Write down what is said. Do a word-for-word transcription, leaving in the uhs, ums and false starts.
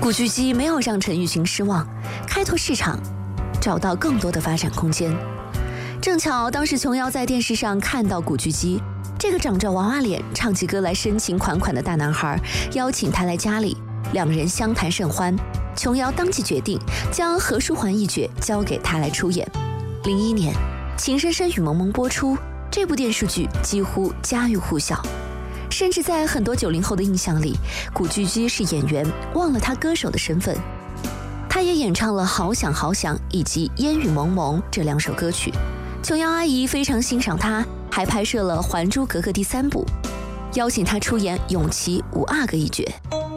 古巨基没有让陈玉勋失望，开拓市场，找到更多的发展空间。正巧当时琼瑶在电视上看到古巨基这个长着娃娃脸、唱起歌来深情款款的大男孩，邀请他来家里，两人相谈甚欢。琼瑶当即决定将何书桓一角交给他来出演。零一年，《情深深雨蒙蒙》播出，这部电视剧几乎家喻户晓，甚至在很多九零后的印象里，古巨基是演员，忘了他歌手的身份。他也演唱了《好想好想》以及《烟雨蒙蒙》这两首歌曲。琼瑶阿姨非常欣赏他，还拍摄了《还珠格格》第三部，邀请他出演永琪五阿哥一角。